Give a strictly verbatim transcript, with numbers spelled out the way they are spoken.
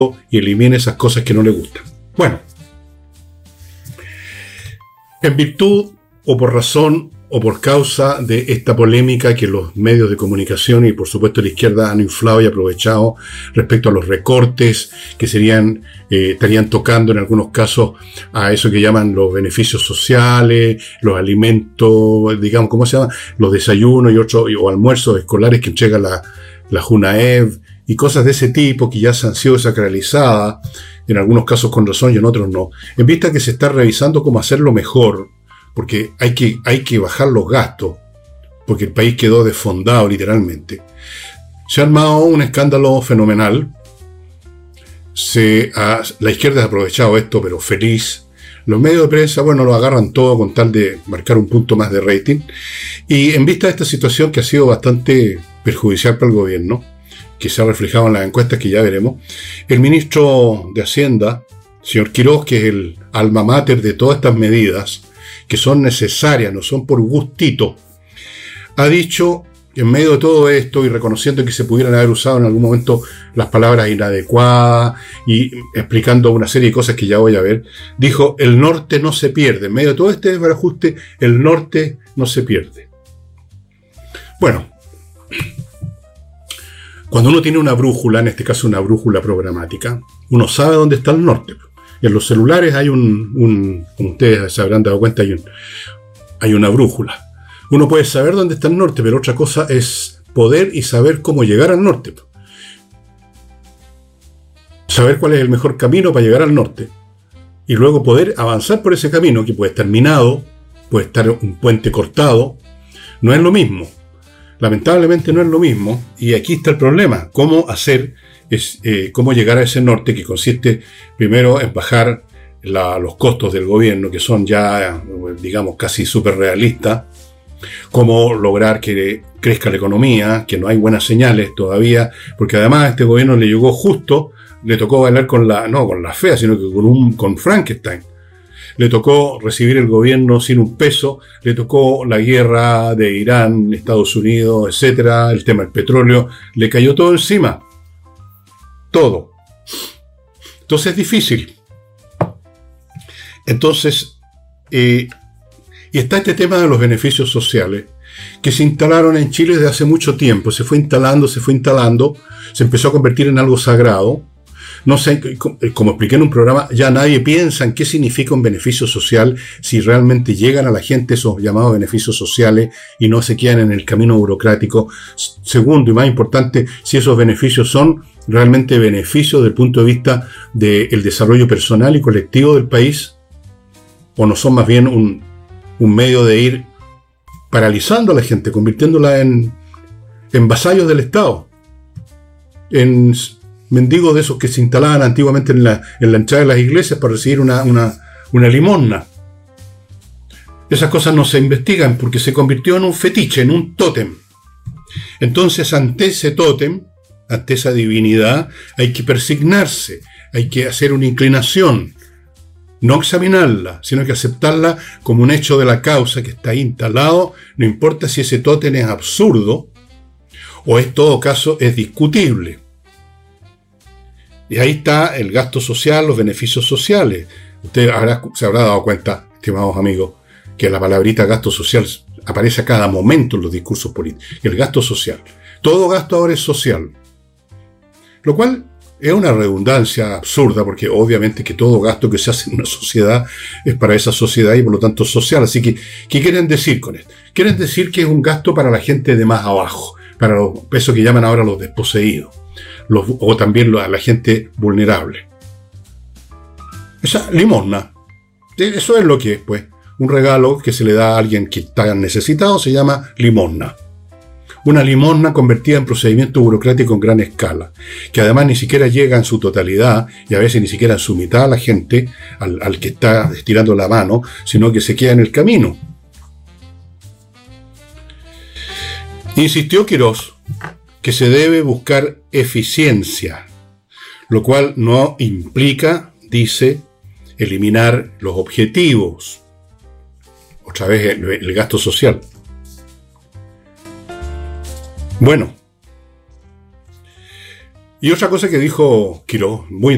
y elimine esas cosas que no le gustan. Bueno, en virtud o por razón o por causa de esta polémica que los medios de comunicación y por supuesto la izquierda han inflado y aprovechado respecto a los recortes que serían, eh, estarían tocando en algunos casos a eso que llaman los beneficios sociales, los alimentos, digamos, ¿cómo se llama? Los desayunos y otros, o almuerzos escolares que entrega la, la Junaev y cosas de ese tipo que ya han sido sacralizadas, en algunos casos con razón y en otros no. En vista que se está revisando cómo hacerlo mejor, porque hay que, hay que bajar los gastos, porque el país quedó desfondado literalmente. Se ha armado un escándalo fenomenal. Se ha, la izquierda ha aprovechado esto, pero feliz. Los medios de prensa, bueno, lo agarran todo con tal de marcar un punto más de rating. Y en vista de esta situación que ha sido bastante perjudicial para el gobierno, que se ha reflejado en las encuestas que ya veremos, el ministro de Hacienda, señor Quiroz, que es el alma mater de todas estas medidas, que son necesarias, no son por gustito, ha dicho, en medio de todo esto y reconociendo que se pudieran haber usado en algún momento las palabras inadecuadas y explicando una serie de cosas que ya voy a ver, dijo, el norte no se pierde. En medio de todo este desbarajuste, el norte no se pierde. Bueno, cuando uno tiene una brújula, en este caso una brújula programática, uno sabe dónde está el norte. En los celulares hay un, un como ustedes se habrán dado cuenta, hay, un, hay una brújula. Uno puede saber dónde está el norte, pero otra cosa es poder y saber cómo llegar al norte. Saber cuál es el mejor camino para llegar al norte. Y luego poder avanzar por ese camino, que puede estar minado, puede estar un puente cortado. No es lo mismo. Lamentablemente no es lo mismo. Y aquí está el problema. ¿Cómo hacer... es eh, cómo llegar a ese norte, que consiste primero en bajar la, los costos del gobierno, que son ya, digamos, casi súper realistas, cómo lograr que crezca la economía, que no hay buenas señales todavía, porque además a este gobierno le llegó justo, le tocó bailar con la, no con la fea, sino que con, un, con Frankenstein. Le tocó recibir el gobierno sin un peso, le tocó la guerra de Irán, Estados Unidos, etcétera, el tema del petróleo, le cayó todo encima. Todo. Entonces es difícil. Entonces, eh, y está este tema de los beneficios sociales, que se instalaron en Chile desde hace mucho tiempo. Se fue instalando, se fue instalando, se empezó a convertir en algo sagrado. No sé, como expliqué en un programa, ya nadie piensa en qué significa un beneficio social, si realmente llegan a la gente esos llamados beneficios sociales y no se quedan en el camino burocrático. Segundo y más importante, si esos beneficios son realmente beneficios desde el punto de vista del desarrollo personal y colectivo del país, o no son más bien un, un medio de ir paralizando a la gente, convirtiéndola en, en vasallos del Estado, en mendigos de esos que se instalaban antiguamente en la, en la entrada de las iglesias para recibir una, una, una limosna. Esas cosas no se investigan porque se convirtió en un fetiche, en un tótem. Entonces, ante ese tótem, ante esa divinidad, hay que persignarse, hay que hacer una inclinación, no examinarla, sino que aceptarla como un hecho de la causa que está ahí instalado, no importa si ese tótem es absurdo o en todo caso es discutible. Y ahí está el gasto social, los beneficios sociales. Usted habrá, se habrá dado cuenta, estimados amigos, que la palabrita gasto social aparece a cada momento en los discursos políticos. El gasto social. Todo gasto ahora es social. Lo cual es una redundancia absurda, porque obviamente que todo gasto que se hace en una sociedad es para esa sociedad y por lo tanto social. Así que, ¿qué quieren decir con esto? Quieren decir que es un gasto para la gente de más abajo, para los, eso que llaman ahora los desposeídos. Los, o también a la gente vulnerable. Esa limosna, eso es lo que es, pues. Un regalo que se le da a alguien que está necesitado se llama limosna. Una limosna convertida en procedimiento burocrático en gran escala, que además ni siquiera llega en su totalidad, y a veces ni siquiera en su mitad a la gente, al, al que está estirando la mano, sino que se queda en el camino. Insistió Quiroz que se debe buscar eficiencia, lo cual no implica, dice, eliminar los objetivos. Otra vez el, el gasto social. Bueno. Y otra cosa que dijo Quiroz, muy